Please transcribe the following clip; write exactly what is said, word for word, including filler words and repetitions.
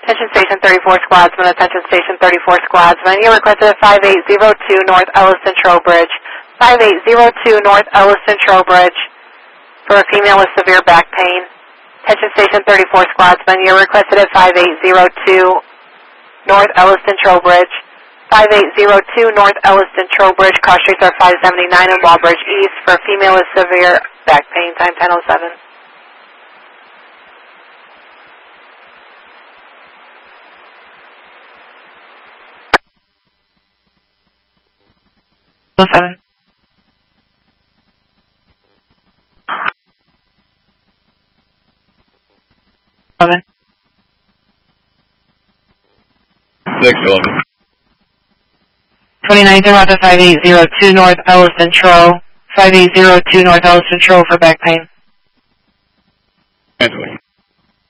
Attention Station thirty-four Squadsman, attention Station thirty-four Squadsman. You're requested at five eight zero two North Elliston Trowbridge. five eight zero two North Elliston Trowbridge for a female with severe back pain. Attention Station thirty-four Squadsman. You're requested at five eight zero two North Elliston Trowbridge. five eight zero two North Elliston Trowbridge. Cross streets are five seventy-nine and Wallbridge East for a female with severe back pain. Time ten oh seven. Seven. Seven. Six eleven. Twenty-nine Toronto five eight zero two North Elliston Tro. Five eight zero two North Elliston Tro for back pain. Mentally.